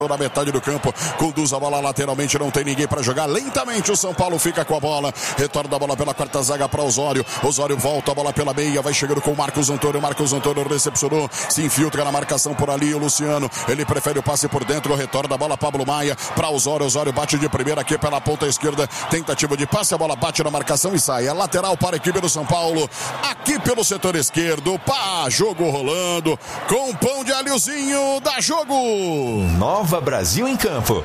na metade do campo, conduz a bola lateralmente, não tem ninguém para jogar. Lentamente o São Paulo fica com a bola, retorna a bola pela quarta zaga para Osório. Osório volta a bola pela meia, vai chegando com o Marcos Antônio. Marcos Antônio recepcionou, se infiltra na marcação por ali o Luciano. Ele prefere o passe por dentro, retorna a bola Pablo Maia para Osório. Osório bate de primeira aqui pela ponta esquerda, tentativa de passe, a bola bate na marcação e sai. É lateral para a equipe do São Paulo, aqui pelo setor esquerdo. Pá, jogo rolando com pão de alhozinho, dá jogo. Nova Brasil em campo.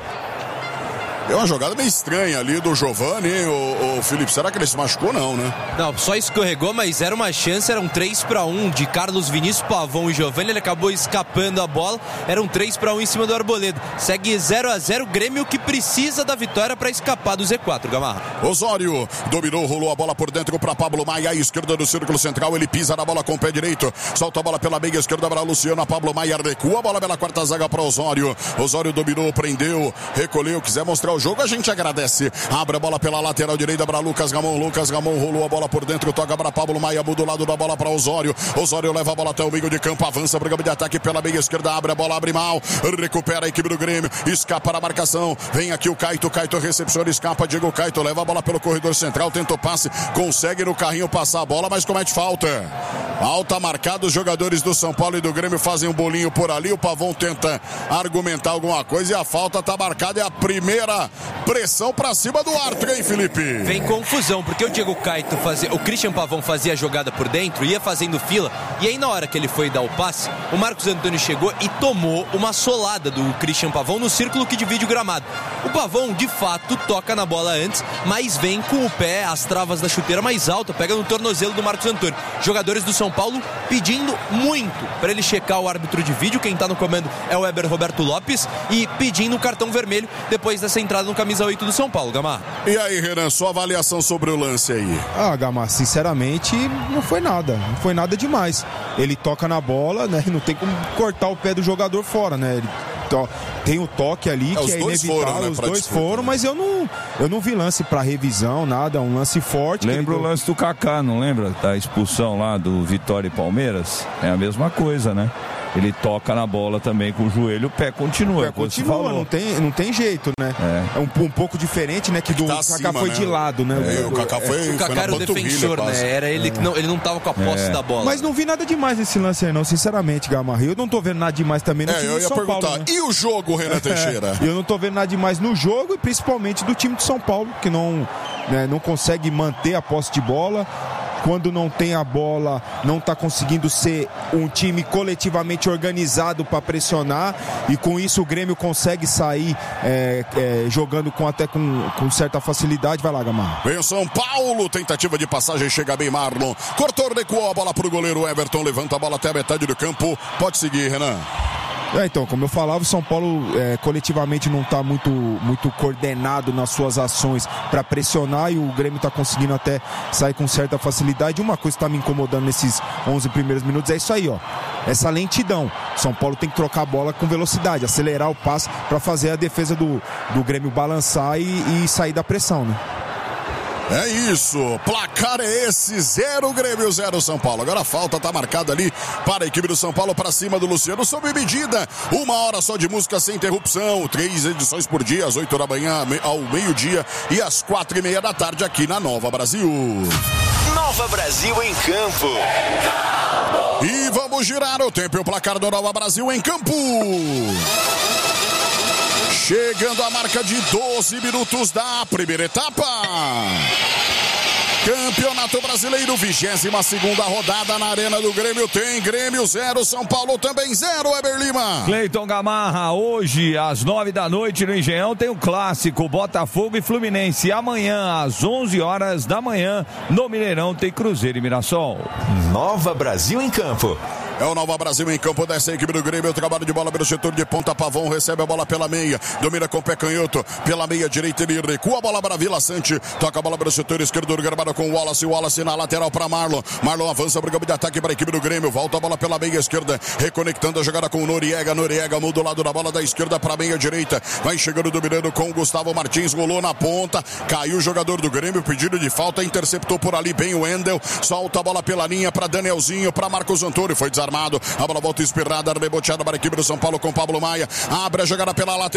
É uma jogada meio estranha ali do Giovani, hein, o Felipe? Será que ele se machucou? Não, né? Não, só escorregou, mas era uma chance, era um 3-1 de Carlos Vinícius, Pavão e Giovani. Ele acabou escapando a bola, era um 3-1 em cima do Arboleda. Segue 0-0, Grêmio que precisa da vitória para escapar do Z4, Gamarra. Osório dominou, rolou a bola por dentro para Pablo Maia, à esquerda do círculo central. Ele pisa na bola com o pé direito, solta a bola pela meia esquerda para Luciano. Pablo Maia recua a bola pela quarta zaga para Osório. Osório dominou, prendeu, recolheu, quiser mostrar o jogo, a gente agradece. Abre a bola pela lateral direita para Lucas Gamon. Lucas Gamon rolou a bola por dentro, toca para Pablo Maia, muda o lado da bola para Osório. Osório leva a bola até o meio de campo, avança para o campo de ataque pela meia esquerda, abre a bola, abre mal, recupera a equipe do Grêmio, escapa na marcação, vem aqui o Caito, Caito recepciona, escapa, Diego Caito leva a bola pelo corredor central, tenta o passe, consegue no carrinho passar a bola, mas comete falta. Falta marcada, os jogadores do São Paulo e do Grêmio fazem um bolinho por ali, o Pavão tenta argumentar alguma coisa e a falta tá marcada, é a primeira pressão pra cima do Arthur, hein, Felipe? Vem confusão, porque o Diego Caito fazia, o Christian Pavão fazia a jogada por dentro, ia fazendo fila, e aí na hora que ele foi dar o passe, o Marcos Antônio chegou e tomou uma solada do Christian Pavão no círculo que divide o gramado. O Pavão, de fato, toca na bola antes, mas vem com o pé, as travas da chuteira mais alta, pega no tornozelo do Marcos Antônio. Jogadores do São Paulo pedindo muito para ele checar o árbitro de vídeo, quem tá no comando é o Weber Roberto Lopes, e pedindo o cartão vermelho depois dessa entrada no camisa 8 do São Paulo, Gamar. E aí, Renan, sua avaliação sobre o lance aí? Gamar, sinceramente, não foi nada demais. Ele toca na bola, né, não tem como cortar o pé do jogador fora, né, ele tem o toque ali, que é inevitável, os dois foram, mas eu não vi lance pra revisão, nada, um lance forte. Lembra o lance do Kaká, não lembra? Da expulsão lá do Vitória e Palmeiras? É a mesma coisa, né? Ele toca na bola também com o joelho, o pé continua. O pé continua, não tem jeito, né? É um pouco diferente, né? Que do Kaká foi, né, de lado, né? O Kaká foi. O Kaká era o defensor, né? Era ele que ele não tava com a posse da bola. Mas não vi nada demais nesse lance aí, não, sinceramente, Gamarra. Eu não tô vendo nada demais também no time de São Paulo. Né? E o jogo, Renan Teixeira? Eu não tô vendo nada demais no jogo e principalmente do time de São Paulo, que não consegue manter a posse de bola. Quando não tem a bola, não está conseguindo ser um time coletivamente organizado para pressionar, e com isso o Grêmio consegue sair jogando até com certa facilidade. Vai lá, Gamarra. Vem o São Paulo, tentativa de passagem, chega bem Marlon, cortou, recuou a bola para o goleiro Everton, levanta a bola até a metade do campo, pode seguir, Renan. Então, como eu falava, o São Paulo coletivamente não está muito coordenado nas suas ações para pressionar, e o Grêmio está conseguindo até sair com certa facilidade. Uma coisa que está me incomodando nesses 11 primeiros minutos é isso aí, ó, essa lentidão. O São Paulo tem que trocar a bola com velocidade, acelerar o passe para fazer a defesa do Grêmio balançar e sair da pressão, né? É isso, placar é esse, 0 Grêmio, 0 São Paulo. Agora a falta tá marcada ali para a equipe do São Paulo, para cima do Luciano, sob medida, 1 hora só de música sem interrupção, 3 edições por dia, às 8 da manhã, ao meio-dia e às 4:30 da tarde aqui na Nova Brasil. Nova Brasil em campo. E vamos girar o tempo e o placar do Nova Brasil em campo. Chegando a marca de 12 minutos da primeira etapa. Campeonato Brasileiro, 22ª rodada na Arena do Grêmio. Tem Grêmio 0, São Paulo também 0, Weber Lima. Cleiton Gamarra, hoje às 9 da noite no Engenhão tem um clássico, Botafogo e Fluminense. Amanhã às 11 horas da manhã no Mineirão tem Cruzeiro e Mirassol. Nova Brasil em campo. É o Nova Brasil em campo dessa equipe do Grêmio. O trabalho de bola pelo setor de ponta. Pavão recebe a bola pela meia. Domina com o pé canhoto. Pela meia direita ele recua a bola para Vila Sante. Toca a bola pelo setor esquerdo do gramado com o Wallace. O Wallace na lateral para Marlon. Marlon avança para o campo de ataque para a equipe do Grêmio. Volta a bola pela meia esquerda. Reconectando a jogada com o Noriega. Noriega muda o lado da bola da esquerda para a meia direita. Vai chegando dominando com o Gustavo Martins. Rolou na ponta. Caiu o jogador do Grêmio. Pedido de falta. Interceptou por ali bem o Wendel. Solta a bola pela linha para Danielzinho. Para Marcos Antônio. Foi desarmado desarmado. A bola volta espirrada, reboteada para a equipe do São Paulo com Pablo Maia. Abre a jogada pela lateral.